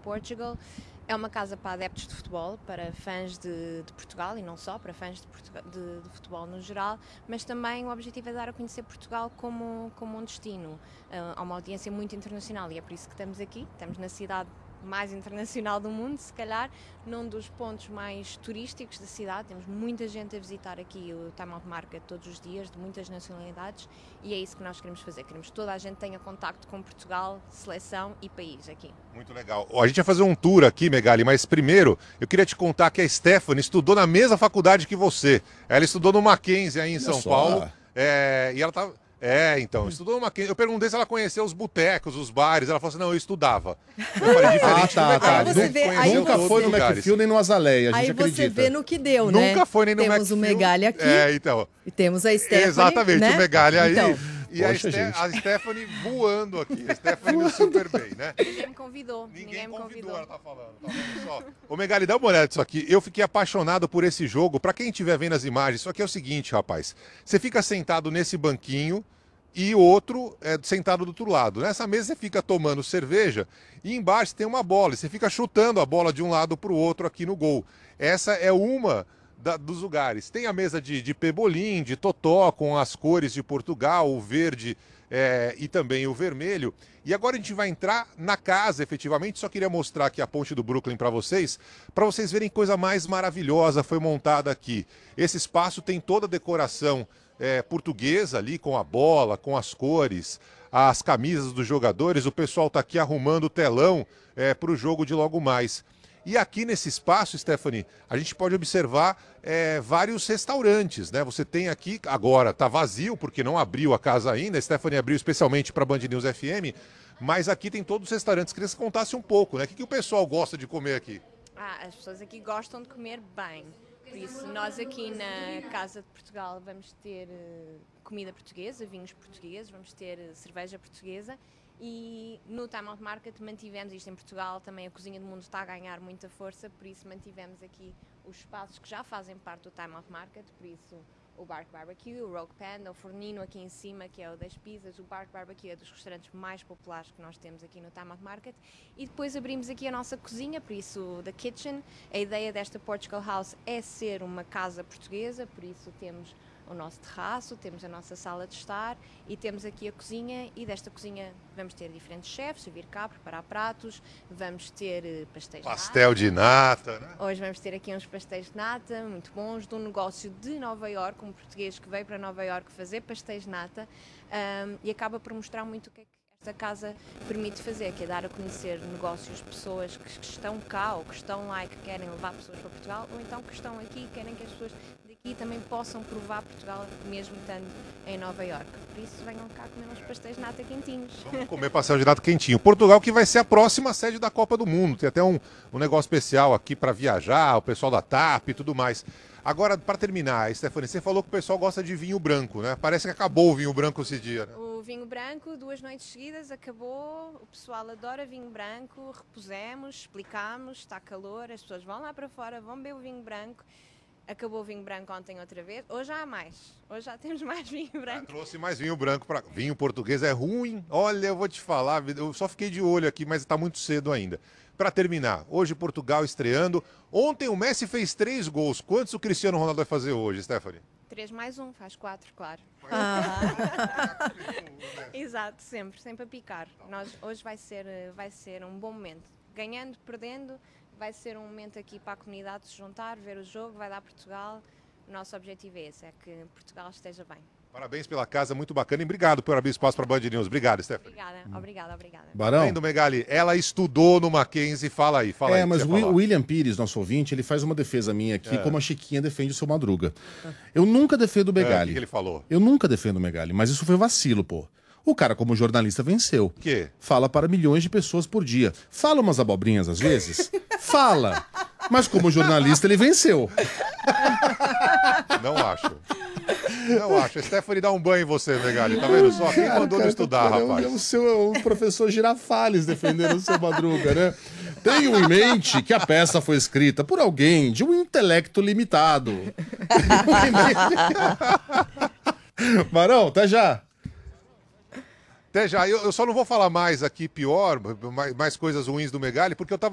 Portugal. É uma casa para adeptos de futebol, para fãs de Portugal e não só, para fãs de futebol no geral, mas também o objetivo é dar a conhecer Portugal como um destino. Há uma audiência muito internacional e é por isso que estamos aqui, estamos na cidade mais internacional do mundo, se calhar, num dos pontos mais turísticos da cidade. Temos muita gente a visitar aqui o Time Out Market todos os dias, de muitas nacionalidades, e é isso que nós queremos fazer. Queremos que toda a gente tenha contacto com Portugal, seleção e país aqui. Muito legal. A gente vai fazer um tour aqui, Megali, mas primeiro eu queria te contar que a Stephanie estudou na mesma faculdade que você. Ela estudou no Mackenzie aí em São Paulo. E ela tava... então, estudou uma... Eu perguntei se ela conhecia os botecos, os bares. Ela falou assim, não, eu estudava. Eu falei, diferente do Megali. Aí nunca foi no McPhil nem no Azaleia, a gente acredita. Aí você vê no que deu, né? Nunca foi nem no McPhil. Temos o Megali aqui então. e temos a Stephanie, exatamente, né? o Megali aí. Então. E poxa, a Stephanie voando aqui. A Stephanie super bem, né? Ninguém me convidou. Ninguém me convidou, ela tá falando. Tá vendo só? Ô, Megali, dá uma olhada nisso aqui. Eu fiquei apaixonado por esse jogo. Pra quem estiver vendo as imagens, isso aqui é o seguinte, rapaz. Você fica sentado nesse banquinho e outro sentado do outro lado. Nessa mesa você fica tomando cerveja e embaixo tem uma bola. E você fica chutando a bola de um lado para o outro aqui no gol. Essa é uma dos lugares. Tem a mesa de pebolim, de totó, com as cores de Portugal, o verde e também o vermelho. E agora a gente vai entrar na casa, efetivamente. Só queria mostrar aqui a ponte do Brooklyn para vocês verem coisa mais maravilhosa foi montada aqui. Esse espaço tem toda a decoração portuguesa ali, com a bola, com as cores, as camisas dos jogadores. O pessoal está aqui arrumando o telão para o jogo de logo mais. E aqui nesse espaço, Stephanie, a gente pode observar vários restaurantes, né? Você tem aqui, agora está vazio, porque não abriu a casa ainda. A Stephanie abriu especialmente para a Band News FM, mas aqui tem todos os restaurantes. Queria que você contasse um pouco, né? O que o pessoal gosta de comer aqui? As pessoas aqui gostam de comer bem. Por isso, nós aqui na Casa de Portugal vamos ter comida portuguesa, vinhos portugueses, vamos ter cerveja portuguesa e no Time Out Market mantivemos isto em Portugal, também a Cozinha do Mundo está a ganhar muita força, por isso mantivemos aqui os espaços que já fazem parte do Time Out Market, por isso o Bark Barbecue, o Rogue Panda, o Fornino aqui em cima, que é o das pizzas. O Bark Barbecue é dos restaurantes mais populares que nós temos aqui no Time Out Market. E depois abrimos aqui a nossa cozinha, por isso The Kitchen. A ideia desta Portugal House é ser uma casa portuguesa, por isso temos o nosso terraço, temos a nossa sala de estar e temos aqui a cozinha, e desta cozinha vamos ter diferentes chefes a vir cá preparar pratos, vamos ter pastel de nata, né? Hoje vamos ter aqui uns pastéis de nata muito bons, de um negócio de Nova Iorque, um português que veio para Nova Iorque fazer pastéis de nata, e acaba por mostrar muito o que é que esta casa permite fazer, que é dar a conhecer negócios, pessoas que estão cá ou que estão lá e que querem levar pessoas para Portugal, ou então que estão aqui e querem que as pessoas daqui também possam provar Portugal, mesmo estando em Nova Iorque. Por isso, venham cá comer uns pastéis de nata quentinhos. Vamos comer pastel de nata quentinho. Portugal, que vai ser a próxima sede da Copa do Mundo. Tem até um negócio especial aqui para viajar, o pessoal da TAP e tudo mais. Agora, para terminar, Stephanie, você falou que o pessoal gosta de vinho branco, né? Parece que acabou o vinho branco esse dia, né? O vinho branco, 2 noites seguidas, acabou. O pessoal adora vinho branco. Repusemos, explicámos, está calor, as pessoas vão lá para fora, vão beber o vinho branco. Acabou o vinho branco ontem outra vez. Hoje já há mais. Hoje já temos mais vinho branco. Trouxe mais vinho branco para vinho português. É ruim. Olha, eu vou te falar. Eu só fiquei de olho aqui, mas está muito cedo ainda. Para terminar, hoje Portugal estreando. Ontem o Messi fez 3 gols. Quantos o Cristiano Ronaldo vai fazer hoje, Stephanie? 3 mais 1, faz 4, claro. Exato, sempre a picar. Hoje vai ser um bom momento. Ganhando, perdendo, vai ser um momento aqui para a comunidade se juntar, ver o jogo, vai dar Portugal. O nosso objetivo é esse, é que Portugal esteja bem. Parabéns pela casa, muito bacana. E obrigado por abrir espaço para a Band News. Obrigado, Stephanie. Obrigada. Barão? Vendo, Megali, ela estudou no Mackenzie. Fala aí. Mas o William Pires, nosso ouvinte, ele faz uma defesa minha aqui, como a Chiquinha defende o seu Madruga. Eu nunca defendo o Megali. O que ele falou? Eu nunca defendo o Megali, mas isso foi vacilo, pô. O cara, como jornalista, venceu. O quê? Fala para milhões de pessoas por dia. Fala umas abobrinhas às vezes? Fala. Mas como jornalista, ele venceu. Não acho. A Stephanie dá um banho em você, Megali. Tá vendo só? Quem mandou não estudar, rapaz? O professor Girafales defendendo o seu Madruga, né? Tenho em mente que a peça foi escrita por alguém de um intelecto limitado. Barão, até já. Até já. Eu só não vou falar mais aqui, mais coisas ruins do Megali, porque eu tava